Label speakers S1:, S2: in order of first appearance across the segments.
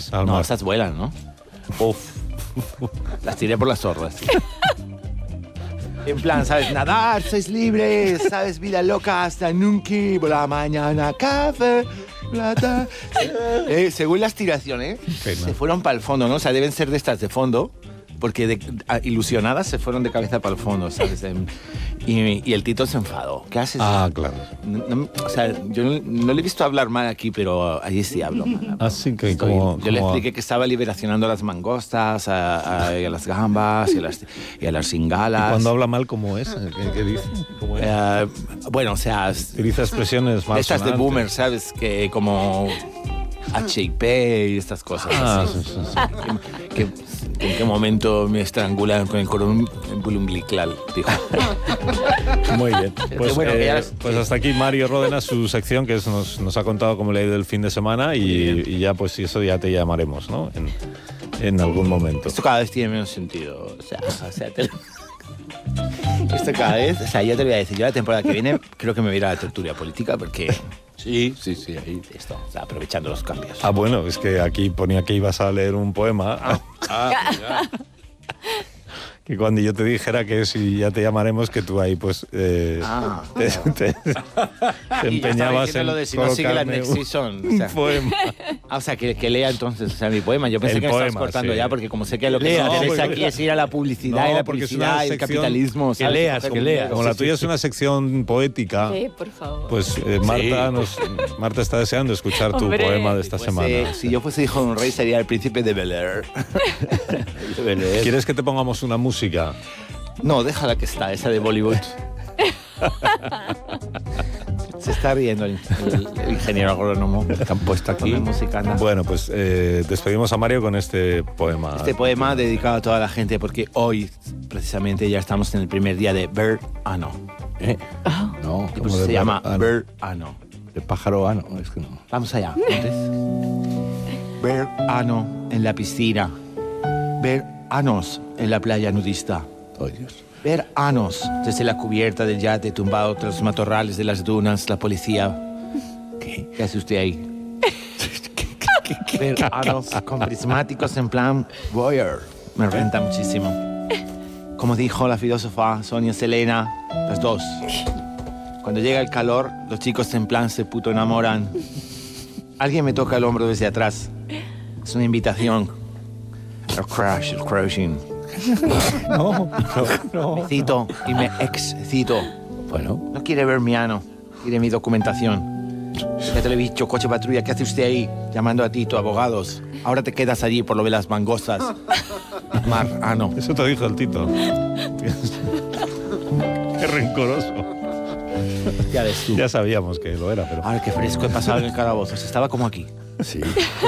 S1: tiras al mar?
S2: No, estas vuelan, ¿no?
S1: Uf.
S2: Las tiré por las sordas. En plan, ¿sabes? Nadar, sois libres, ¿sabes? Vida loca hasta nunca, por la mañana, café, plata. Según las tiraciones, se fueron para el fondo, ¿no? O sea, deben ser de estas de fondo, porque ilusionadas se fueron de cabeza para el fondo, ¿sabes? Y el Tito se enfadó. ¿Qué haces?
S1: Ah, claro.
S2: O sea, yo no le he visto hablar mal aquí, pero allí sí hablo mal.
S1: Así que
S2: yo le expliqué que estaba liberacionando a las mangostas, a las gambas y a las cingalas.
S1: ¿Y cuando habla mal cómo es? ¿Qué dice? ¿Cómo es?
S2: Bueno, o sea...
S1: Utiliza expresiones más
S2: estas de boomer, ¿sabes? Que como... H.I.P. y estas cosas. ¿En qué momento me estrangulan con el cordón umbilical? Dijo.
S1: Muy bien. Pues hasta aquí Mario Ródenas, su sección, que nos ha contado cómo le ha ido el fin de semana y ya pues eso ya te llamaremos, ¿no? En algún momento.
S2: Esto cada vez tiene menos sentido. Esto cada vez... O sea, ya te voy a decir, yo la temporada que viene creo que me voy a ir a la tertulia política porque...
S1: Sí, ahí.
S2: Esto, o sea, aprovechando los cambios.
S1: Ah, bueno, es que aquí ponía que ibas a leer un poema. Que cuando yo te dijera que si ya te llamaremos, que tú ahí pues te empeñabas en
S2: lo de si no sigue la next season,
S1: un poema.
S2: O sea, que lea entonces, o sea, mi poema. Yo pensé
S1: El
S2: que me
S1: poema,
S2: estabas cortando
S1: sí.
S2: ya, porque como sé que lo que me interesa aquí es ir a la publicidad y la publicidad y el capitalismo.
S1: Que leas. Como la tuya es una sección poética,
S3: Sí, por favor.
S1: pues Marta está deseando escuchar tu poema de esta semana.
S2: Si yo fuese hijo de un rey, sería el príncipe de Bel-Air.
S1: ¿Quieres que te pongamos una música?
S2: No, déjala que está, esa de Bollywood. Se está riendo el ingeniero agrónomo que han puesto aquí.
S1: Bueno, pues despedimos a Mario con este poema.
S2: Este poema dedicado a toda la gente porque hoy, precisamente, ya estamos en el primer día de verano.
S1: No,
S2: pues se llama verano.
S1: De pájaro ano, es que no.
S2: Vamos allá. Verano en la piscina. Veranos en la playa nudista.
S1: Oh, Dios.
S2: Veranos desde la cubierta del yate tumbado tras los matorrales de las dunas, la policía. ¿Qué hace usted ahí? Veranos con prismáticos en plan voyeur. Me renta muchísimo. Como dijo la filósofa Sonia Selena, las dos. Cuando llega el calor, los chicos en plan se puto enamoran. Alguien me toca el hombro desde atrás. Es una invitación. El crashing.
S1: No.
S2: Me cito y me excito.
S1: Bueno.
S2: No quiere ver mi ano, quiere mi documentación. Ya te lo he dicho, coche patrulla, ¿qué hace usted ahí? Llamando a Tito, abogados. Ahora te quedas allí por lo de las mangostas. Ano.
S1: Eso te dijo el Tito. Qué rencoroso.
S2: Ya ves tú.
S1: Ya sabíamos que lo era, pero...
S2: Ay, qué fresco he pasado en el calabozo. Estaba como aquí.
S1: Sí.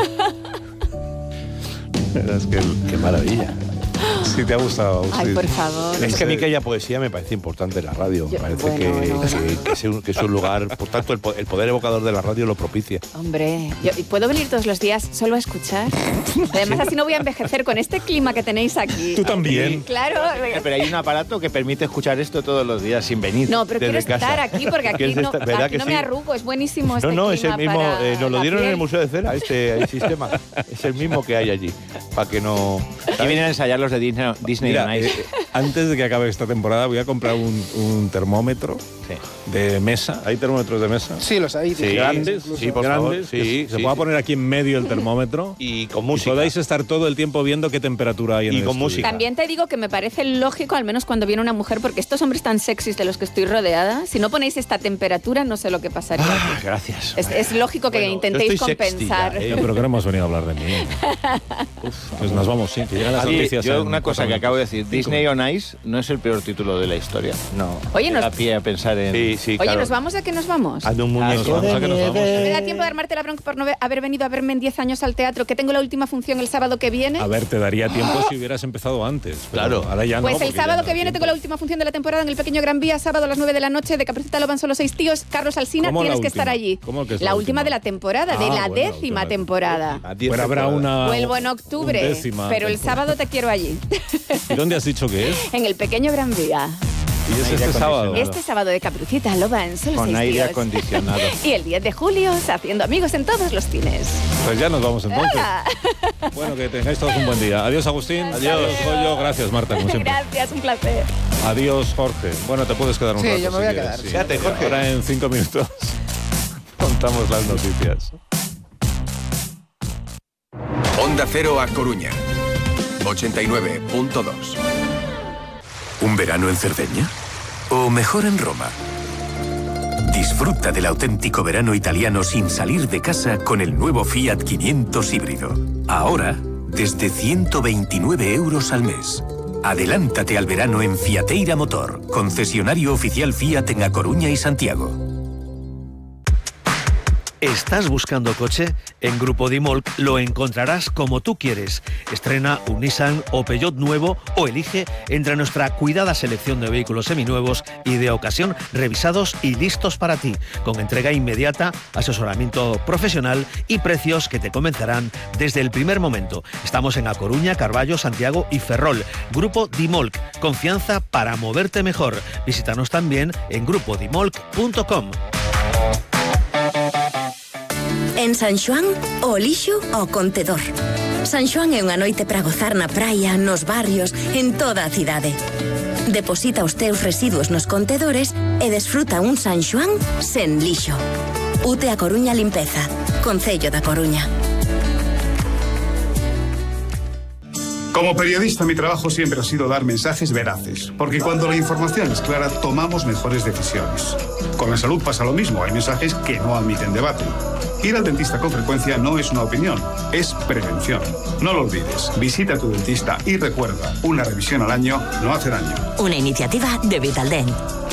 S1: Es que qué maravilla. Si te ha gustado.
S3: Ay,
S1: sí.
S3: por favor.
S4: Es que a mí que haya poesía me parece importante en la radio. Me parece que es un lugar, por tanto, el poder evocador de la radio lo propicia.
S3: Hombre, ¿puedo venir todos los días solo a escuchar? Además, así no voy a envejecer con este clima que tenéis aquí.
S1: Tú también.
S3: Claro.
S2: Pero hay un aparato que permite escuchar esto todos los días sin venir.
S3: No, pero quiero
S4: desde
S3: estar
S4: casa.
S3: aquí porque aquí no,
S4: ¿Verdad
S3: aquí
S4: que
S3: no
S4: sí?
S3: me arrugo. Es buenísimo este
S4: No,
S3: clima
S4: es el mismo,
S3: para
S4: nos lo
S3: la
S4: dieron en
S3: piel.
S4: el Museo de Cera, este sistema. Es el mismo que hay allí, para que no...
S2: Aquí vienen a ensayar los de Disney
S1: Mira,
S2: on Ice.
S1: antes de que acabe esta temporada voy a comprar un termómetro de mesa. ¿Hay termómetros de mesa?
S5: Sí, los hay.
S4: Sí,
S1: Grandes,
S4: sí, por favor.
S1: grandes,
S4: Sí,
S1: que se
S4: sí,
S1: pueda
S4: sí.
S1: poner aquí en medio el termómetro
S4: Y con
S1: y
S4: música.
S1: podáis estar todo el tiempo viendo qué temperatura hay en
S4: Y
S1: el
S4: con
S1: estudio.
S4: música.
S3: También te digo que me parece lógico, al menos cuando viene una mujer, porque estos hombres tan sexys de los que estoy rodeada, si no ponéis esta temperatura, no sé lo que pasaría.
S2: Gracias.
S3: Es lógico que
S4: Bueno,
S3: intentéis
S4: yo estoy sexy
S3: compensar.
S4: ya,
S1: Ya, pero que no hemos venido a hablar de mí. Pues nos vamos, sí, que llegan las noticias.
S2: Yo
S1: en
S2: una cosa
S1: 4
S2: que acabo de decir,
S1: minutos.
S2: Disney on Ice no es el peor título de la historia.
S4: No.
S3: Oye,
S2: Da pie a pensar en...
S4: Sí,
S3: Oye,
S4: claro.
S3: ¿nos vamos a qué nos vamos?
S4: Hazme un muñeco.
S1: Nos vamos, ¿a qué nos vamos?
S3: ¿Me da tiempo de armarte la bronca por no haber venido a verme en 10 años al teatro, que tengo la última función el sábado que viene?
S1: A ver, te daría tiempo si hubieras empezado antes. pero
S4: Claro.
S1: Ahora ya no.
S3: Pues el
S1: porque ya
S3: sábado
S1: no
S3: que
S1: hay
S3: viene
S1: tiempo.
S3: tengo la última función de la temporada en el Pequeño Gran Vía, sábado a las 9 de la noche, de Caperucita Lo van solo 6 tíos, Carlos Alsina,
S1: ¿Cómo
S3: tienes
S1: la
S3: que estar
S1: última?
S3: allí.
S1: ¿Cómo que es
S3: la
S1: la
S3: última
S1: última?
S3: de la temporada, de
S1: Ah,
S3: la
S1: bueno, la
S3: 10ª
S1: última.
S3: temporada.
S4: A 10
S1: Pero habrá una.
S3: Vuelvo en octubre,
S1: undécima
S3: pero el
S1: temporada.
S3: sábado te quiero allí.
S1: ¿Y dónde has dicho que es?
S3: En el Pequeño Gran Vía.
S1: Y es este sábado.
S3: Este sábado de Caprucita Loba en solo 6 días.
S2: Con aire acondicionado.
S3: Y el 10 de julio, haciendo amigos en todos los cines.
S1: Pues ya nos vamos entonces. Bueno, que tengáis todos un buen día. Adiós, Agustín. Adiós, Goyo. Gracias, Marta, como siempre.
S3: Gracias, un placer.
S1: Adiós, Jorge. Bueno, te puedes quedar un rato.
S2: Sí, yo me voy a quedar.
S1: Sí.
S2: Quédate, Jorge.
S1: Ahora en 5 minutos contamos las noticias.
S5: Onda Cero a Coruña, 89.2. ¿Un verano en Cerdeña? ¿O mejor en Roma? Disfruta del auténtico verano italiano sin salir de casa con el nuevo Fiat 500 híbrido. Ahora, desde 129 € al mes. Adelántate al verano en Fiateira Motor, concesionario oficial Fiat en A Coruña y Santiago.
S6: ¿Estás buscando coche? En Grupo Dimolc lo encontrarás como tú quieres. Estrena un Nissan o Peugeot nuevo o elige entre nuestra cuidada selección de vehículos seminuevos y de ocasión revisados y listos para ti, con entrega inmediata, asesoramiento profesional y precios que te convencerán desde el primer momento. Estamos en A Coruña, Carballo, Santiago y Ferrol. Grupo Dimolc, confianza para moverte mejor. Visítanos también en grupodimolc.com.
S7: En San Xoán, o lixo o contedor. San Xoán é unha noite para gozar na praia, nos barrios, en toda a cidade. Deposita os teus residuos nos contedores e desfruta un San Xoán sen lixo. UTE A Coruña Limpeza, Concello da Coruña.
S8: Como periodista, mi trabajo siempre ha sido dar mensajes veraces, porque cuando la información es clara, tomamos mejores decisiones. Con la salud pasa lo mismo, hay mensajes que no admiten debate. Ir al dentista con frecuencia no es una opinión, es prevención. No lo olvides, visita a tu dentista y recuerda, una revisión al año no hace daño.
S7: Una iniciativa de Vitaldent.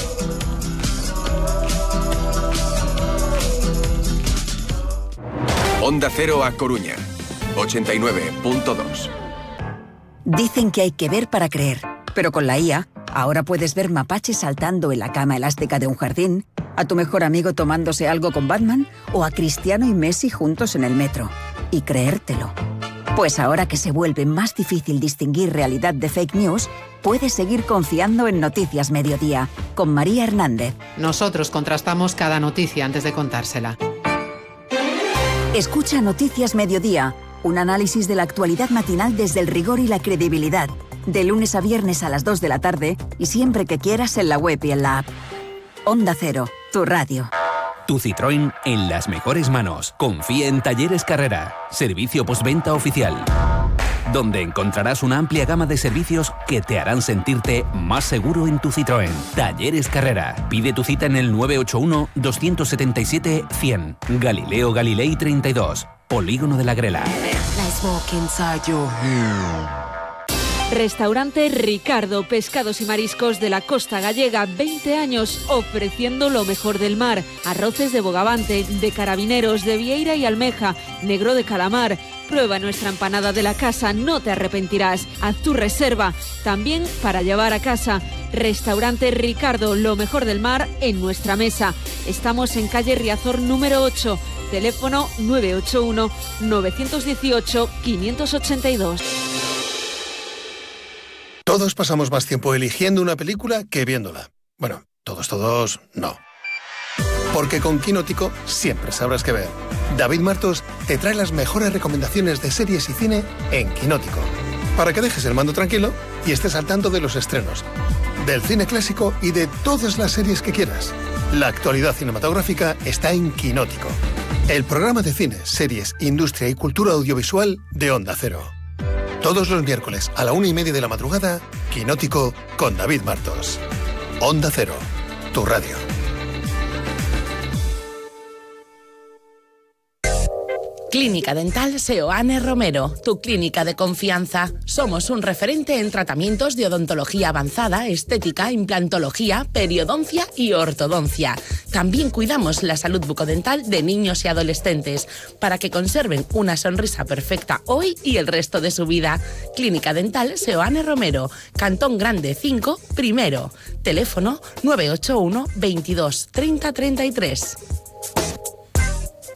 S5: Onda Cero a Coruña, 89.2.
S9: Dicen que hay que ver para creer, pero con la IA, ahora puedes ver mapaches saltando en la cama elástica de un jardín, a tu mejor amigo tomándose algo con Batman o a Cristiano y Messi juntos en el metro. Y creértelo. Pues ahora que se vuelve más difícil distinguir realidad de fake news, puedes seguir confiando en Noticias Mediodía, con María Hernández.
S10: Nosotros contrastamos cada noticia antes de contársela.
S9: Escucha Noticias Mediodía, un análisis de la actualidad matinal desde el rigor y la credibilidad. De lunes a viernes a las 2 de la tarde y siempre que quieras en la web y en la app. Onda Cero, tu radio.
S11: Tu Citroën en las mejores manos. Confía en Talleres Carrera, servicio postventa oficial, donde encontrarás una amplia gama de servicios que te harán sentirte más seguro en tu Citroën. Talleres Carrera. Pide tu cita en el 981-277-100. Galileo Galilei 32. Polígono de la Grela.
S12: Restaurante Ricardo, pescados y mariscos de la costa gallega, 20 años ofreciendo lo mejor del mar. Arroces de bogavante, de carabineros, de vieira y almeja, negro de calamar. Prueba nuestra empanada de la casa, no te arrepentirás. Haz tu reserva, también para llevar a casa. Restaurante Ricardo, lo mejor del mar en nuestra mesa. Estamos en calle Riazor número 8, teléfono 981-918-582.
S13: Todos pasamos más tiempo eligiendo una película que viéndola. Bueno, todos, no. Porque con Quinótico siempre sabrás qué ver. David Martos te trae las mejores recomendaciones de series y cine en Quinótico. Para que dejes el mando tranquilo y estés al tanto de los estrenos, del cine clásico y de todas las series que quieras. La actualidad cinematográfica está en Quinótico. El programa de cine, series, industria y cultura audiovisual de Onda Cero. Todos los miércoles a la 1:30 de la madrugada, Quinótico con David Martos. Onda Cero, tu radio.
S14: Clínica Dental Seoane Romero, tu clínica de confianza. Somos un referente en tratamientos de odontología avanzada, estética, implantología, periodoncia y ortodoncia. También cuidamos la salud bucodental de niños y adolescentes para que conserven una sonrisa perfecta hoy y el resto de su vida. Clínica Dental Seoane Romero, Cantón Grande 5, primero. Teléfono 981 22 30 33.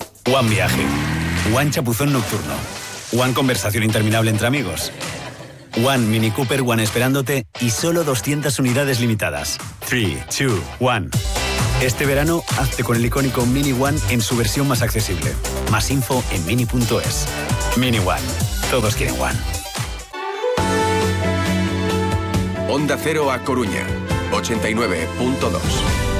S15: One Viaje. One chapuzón nocturno. One conversación interminable entre amigos. One Mini Cooper One esperándote y solo 200 unidades limitadas. 3, 2, 1. Este verano, hazte con el icónico Mini One en su versión más accesible. Más info en mini.es. Mini One. Todos quieren One.
S16: Onda Cero A Coruña, 89.2.